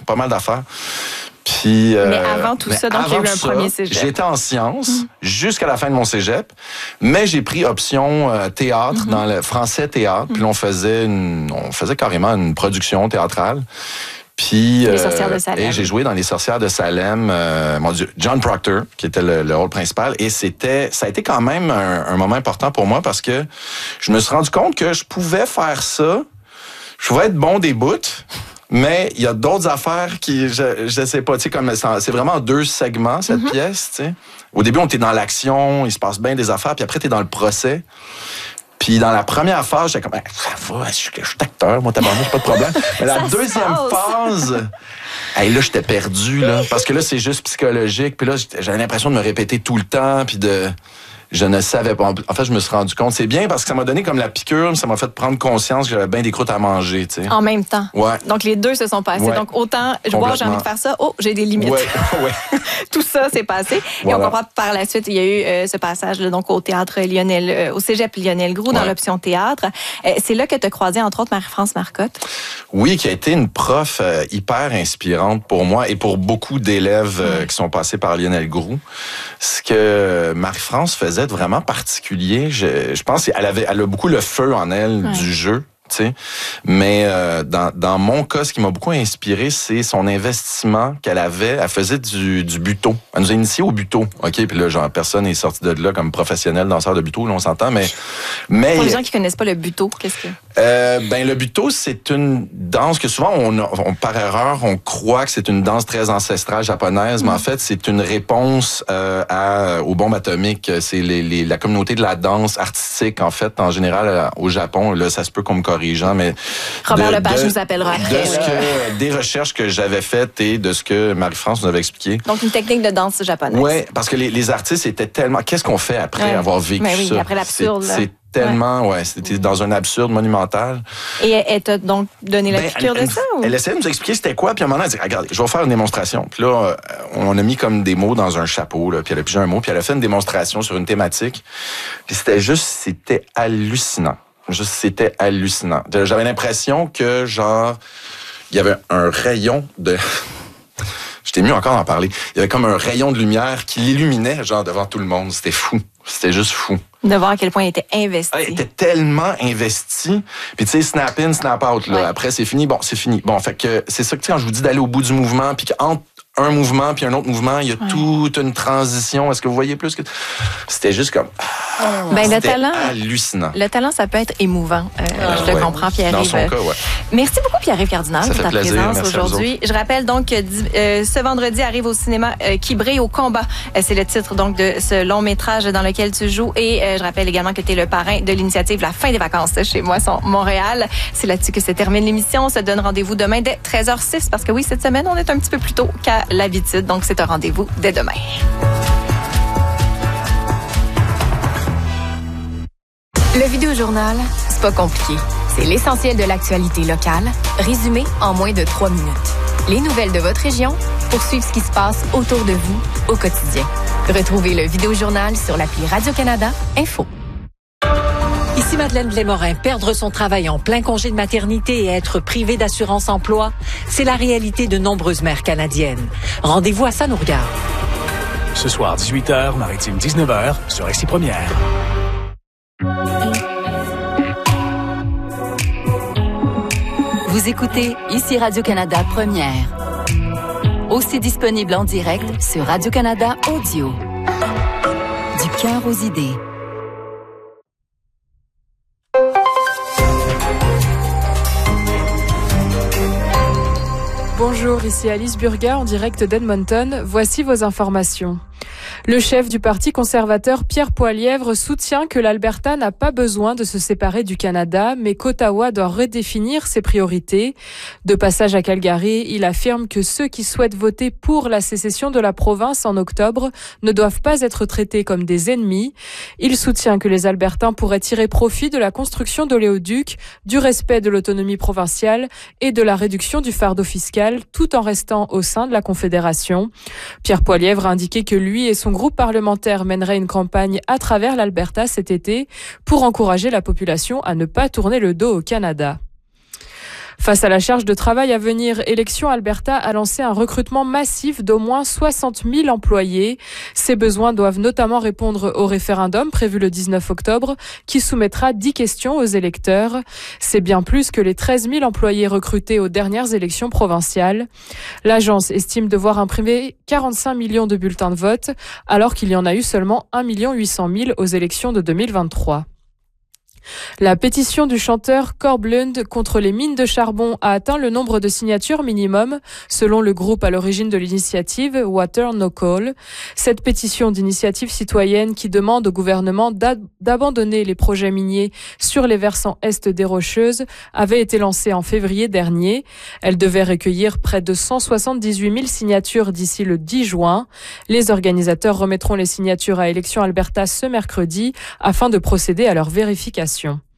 pas mal d'affaires. Puis, mais avant tout ça, donc il y a eu un premier cégep. J'étais en sciences jusqu'à la fin de mon cégep, mais j'ai pris option théâtre dans le français théâtre. Puis là, on faisait carrément une production théâtrale. Puis, Les Sorcières de Salem. Et j'ai joué dans Les Sorcières de Salem. Mon Dieu, John Proctor, qui était le rôle principal. Et ça a été quand même un moment important pour moi parce que je me suis rendu compte que je pouvais faire ça. Je pouvais être bon des bouts. Mais il y a d'autres affaires qui, je sais pas, tu sais, comme c'est vraiment en 2 segments, cette pièce, tu sais. Au début, on était dans l'action, il se passe bien des affaires, puis après, t'es dans le procès. Puis dans la première phase, j'étais comme, ça va, je suis acteur, moi, tabarnak, pas de problème. Mais la deuxième phase, là, j'étais perdu, là. Parce que là, c'est juste psychologique. Puis là, j'avais l'impression de me répéter tout le temps, puis je ne savais pas. En fait, je me suis rendu compte. C'est bien parce que ça m'a donné comme la piqûre, ça m'a fait prendre conscience que j'avais bien des croûtes à manger, tu sais. En même temps. Ouais. Donc, les deux se sont passés. Ouais. Donc, autant, j'ai envie de faire ça. Oh, j'ai des limites. Ouais. Tout ça s'est passé. Voilà. Et on comprend par la suite, il y a eu ce passage là, donc au théâtre Lionel, au cégep Lionel Groulx, dans l'option théâtre. C'est là que tu as croisé, entre autres, Marie-France Marcotte. Oui, qui a été une prof hyper inspirante pour moi et pour beaucoup d'élèves qui sont passés par Lionel Groulx. Ce que Marie-France faisait de vraiment particulier, je pense qu'elle a beaucoup le feu en elle du jeu. sais. Mais dans mon cas, ce qui m'a beaucoup inspiré, c'est son investissement qu'elle avait. Elle faisait du buto. Elle nous a initiés au buto. OK, puis là, genre, personne n'est sorti de là comme professionnel danseur de buto, là, on s'entend, mais pour les gens qui connaissent pas le buto, qu'est-ce que... Le buto, c'est une danse que souvent, on par erreur, on croit que c'est une danse très ancestrale japonaise, mais en fait, c'est une réponse aux bombes atomiques. C'est la communauté de la danse artistique, en fait, en général, au Japon. Là, ça se peut qu'on me corrige, hein, mais... Robert Lepage nous appellera après. Des recherches que j'avais faites et de ce que Marie-France nous avait expliqué. Donc, une technique de danse japonaise. Oui, parce que les artistes étaient tellement... Qu'est-ce qu'on fait après avoir vécu ça? Après l'absurde. C'est tellement, c'était dans un absurde monumental. Et elle t'a donc donné la piqûre de ça? Ou? Elle essayait de nous expliquer c'était quoi, puis à un moment, elle dit, regarde, je vais faire une démonstration. Puis là, on a mis comme des mots dans un chapeau, là, puis elle a pigé un mot, puis elle a fait une démonstration sur une thématique. Puis c'était hallucinant. C'était hallucinant. J'avais l'impression que, genre, il y avait un rayon de... J'étais mieux encore d'en parler. Il y avait comme un rayon de lumière qui l'illuminait, genre, devant tout le monde. C'était fou. C'était juste fou. De voir à quel point il était investi. Il était tellement investi. Puis tu sais, snap in, snap out. Là. Ouais. Après, c'est fini. Bon, c'est fini. Bon, fait que c'est ça que quand je vous dis d'aller au bout du mouvement, puis qu'entre un mouvement puis un autre mouvement, il y a toute une transition. Est-ce que vous voyez plus que... C'était juste comme... le talent, hallucinant. Le talent, ça peut être émouvant. Je le comprends, Pierre-Yves. Dans son cas, ouais. Merci beaucoup, Pierre-Yves Cardinal, pour ta présence aujourd'hui. Je rappelle donc que ce vendredi arrive au cinéma Qui brille au combat. C'est le titre donc de ce long métrage dans lequel tu joues. Et je rappelle également que tu es le parrain de l'initiative La fin des vacances chez Moisson Montréal. C'est là-dessus que se termine l'émission. On se donne rendez-vous demain dès 13h06 parce que oui, cette semaine, on est un petit peu plus tôt qu'à l'habitude. Donc, c'est un rendez-vous dès demain. Le Vidéojournal, c'est pas compliqué. C'est l'essentiel de l'actualité locale, résumé en moins de 3 minutes. Les nouvelles de votre région pour suivre ce qui se passe autour de vous au quotidien. Retrouvez le Vidéojournal sur l'appli Radio-Canada Info. Ici Madeleine Blais-Morin. Perdre son travail en plein congé de maternité et être privé d'assurance emploi, c'est la réalité de nombreuses mères canadiennes. Rendez-vous à Ça nous regarde. Ce soir, 18h, Maritime 19h, sur Ici Première. Vous écoutez Ici Radio-Canada Première. Aussi disponible en direct sur Radio-Canada Audio. Du cœur aux idées. Bonjour, ici Alice Burger en direct d'Edmonton. Voici vos informations. Le chef du Parti conservateur Pierre Poilievre soutient que l'Alberta n'a pas besoin de se séparer du Canada, mais qu'Ottawa doit redéfinir ses priorités. De passage à Calgary, il affirme que ceux qui souhaitent voter pour la sécession de la province en octobre ne doivent pas être traités comme des ennemis. Il soutient que les Albertains pourraient tirer profit de la construction d'oléoducs, du respect de l'autonomie provinciale et de la réduction du fardeau fiscal, tout en restant au sein de la Confédération. Pierre Poilievre a indiqué que lui et son groupe parlementaire mènerait une campagne à travers l'Alberta cet été pour encourager la population à ne pas tourner le dos au Canada. Face à la charge de travail à venir, Élections Alberta a lancé un recrutement massif d'au moins 60 000 employés. Ces besoins doivent notamment répondre au référendum prévu le 19 octobre qui soumettra 10 questions aux électeurs. C'est bien plus que les 13 000 employés recrutés aux dernières élections provinciales. L'agence estime devoir imprimer 45 millions de bulletins de vote alors qu'il y en a eu seulement 1 800 000 aux élections de 2023. La pétition du chanteur Corblund contre les mines de charbon a atteint le nombre de signatures minimum, selon le groupe à l'origine de l'initiative Water No Coal. Cette pétition d'initiative citoyenne qui demande au gouvernement d'abandonner les projets miniers sur les versants est des Rocheuses avait été lancée en février dernier. Elle devait recueillir près de 178 000 signatures d'ici le 10 juin. Les organisateurs remettront les signatures à Élections Alberta ce mercredi afin de procéder à leur vérification.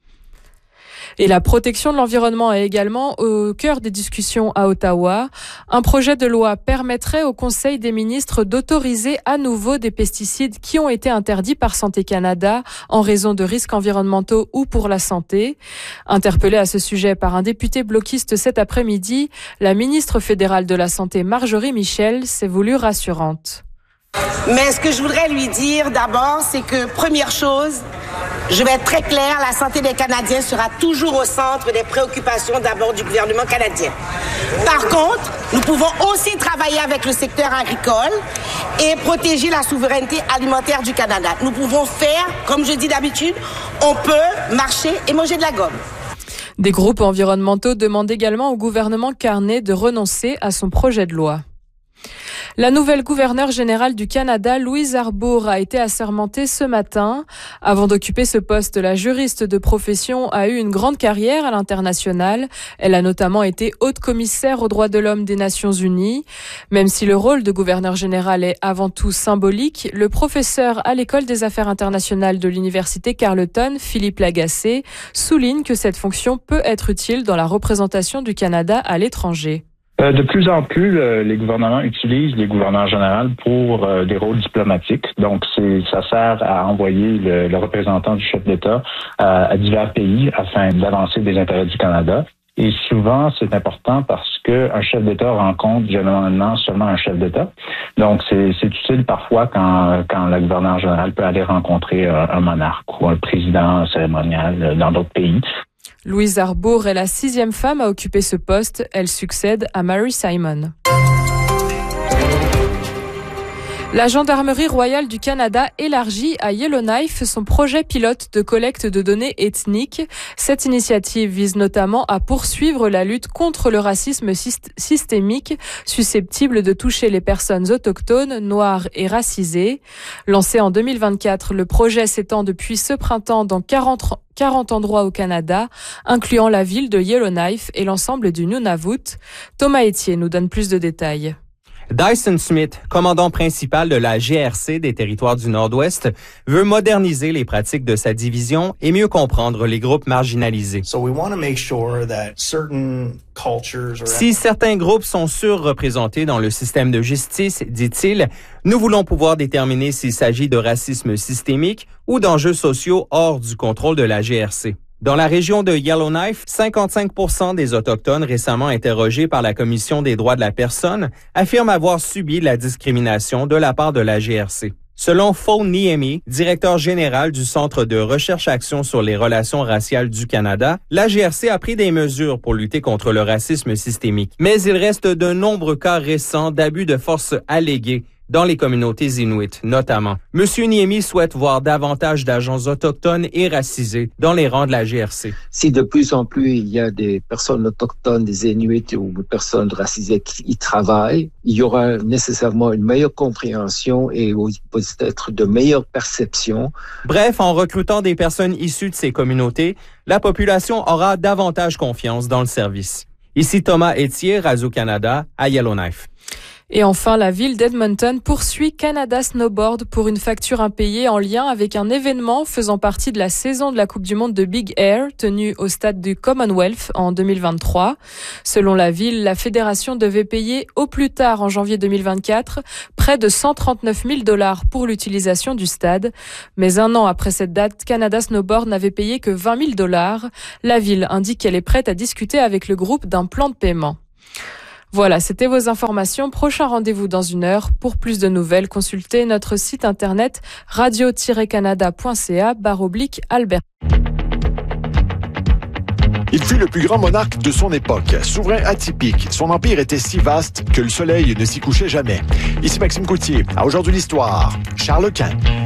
Et la protection de l'environnement est également au cœur des discussions à Ottawa. Un projet de loi permettrait au Conseil des ministres d'autoriser à nouveau des pesticides qui ont été interdits par Santé Canada en raison de risques environnementaux ou pour la santé. Interpellée à ce sujet par un député bloquiste cet après-midi, la ministre fédérale de la Santé Marjorie Michel s'est voulue rassurante. Mais ce que je voudrais lui dire d'abord, c'est que première chose, je vais être très claire, la santé des Canadiens sera toujours au centre des préoccupations d'abord du gouvernement canadien. Par contre, nous pouvons aussi travailler avec le secteur agricole et protéger la souveraineté alimentaire du Canada. Nous pouvons faire, comme je dis d'habitude, on peut marcher et manger de la gomme. Des groupes environnementaux demandent également au gouvernement Carney de renoncer à son projet de loi. La nouvelle gouverneure générale du Canada, Louise Arbour, a été assermentée ce matin. Avant d'occuper ce poste, la juriste de profession a eu une grande carrière à l'international. Elle a notamment été haute commissaire aux droits de l'homme des Nations Unies. Même si le rôle de gouverneur général est avant tout symbolique, le professeur à l'École des affaires internationales de l'Université Carleton, Philippe Lagacé, souligne que cette fonction peut être utile dans la représentation du Canada à l'étranger. De plus en plus, les gouvernements utilisent les gouverneurs généraux pour des rôles diplomatiques. Donc, ça sert à envoyer le représentant du chef d'État à divers pays afin d'avancer des intérêts du Canada. Et souvent, c'est important parce que un chef d'État rencontre généralement seulement un chef d'État. Donc, c'est utile parfois quand le gouverneur général peut aller rencontrer un monarque ou un président cérémonial dans d'autres pays. Louise Arbour est la 6e femme à occuper ce poste. Elle succède à Mary Simon. La Gendarmerie royale du Canada élargit à Yellowknife son projet pilote de collecte de données ethniques. Cette initiative vise notamment à poursuivre la lutte contre le racisme systémique susceptible de toucher les personnes autochtones, noires et racisées. Lancé en 2024, le projet s'étend depuis ce printemps dans 40 endroits au Canada, incluant la ville de Yellowknife et l'ensemble du Nunavut. Thomas Etier nous donne plus de détails. Dyson Smith, commandant principal de la GRC des Territoires du Nord-Ouest, veut moderniser les pratiques de sa division et mieux comprendre les groupes marginalisés. Si certains groupes sont surreprésentés dans le système de justice, dit-il, nous voulons pouvoir déterminer s'il s'agit de racisme systémique ou d'enjeux sociaux hors du contrôle de la GRC. Dans la région de Yellowknife, 55% des Autochtones récemment interrogés par la Commission des droits de la personne affirment avoir subi la discrimination de la part de la GRC. Selon Phil Niemi, directeur général du Centre de recherche-action sur les relations raciales du Canada, la GRC a pris des mesures pour lutter contre le racisme systémique. Mais il reste de nombreux cas récents d'abus de force allégués dans les communautés inuites, notamment. Monsieur Niemi souhaite voir davantage d'agents autochtones et racisés dans les rangs de la GRC. Si de plus en plus il y a des personnes autochtones, des Inuits ou des personnes racisées qui y travaillent, il y aura nécessairement une meilleure compréhension et peut-être de meilleures perceptions. Bref, en recrutant des personnes issues de ces communautés, la population aura davantage confiance dans le service. Ici Thomas Etier, Radio-Canada, à Yellowknife. Et enfin, la ville d'Edmonton poursuit Canada Snowboard pour une facture impayée en lien avec un événement faisant partie de la saison de la Coupe du Monde de Big Air tenue au stade du Commonwealth en 2023. Selon la ville, la fédération devait payer au plus tard en janvier 2024 près de 139 000 $ pour l'utilisation du stade. Mais un an après cette date, Canada Snowboard n'avait payé que 20 000 $. La ville indique qu'elle est prête à discuter avec le groupe d'un plan de paiement. Voilà, c'était vos informations. Prochain rendez-vous dans 1 heure. Pour plus de nouvelles, consultez notre site internet radio-canada.ca/Albert. Il fut le plus grand monarque de son époque, souverain atypique. Son empire était si vaste que le soleil ne s'y couchait jamais. Ici Maxime Coutier. À Aujourd'hui l'Histoire, Charles Quint.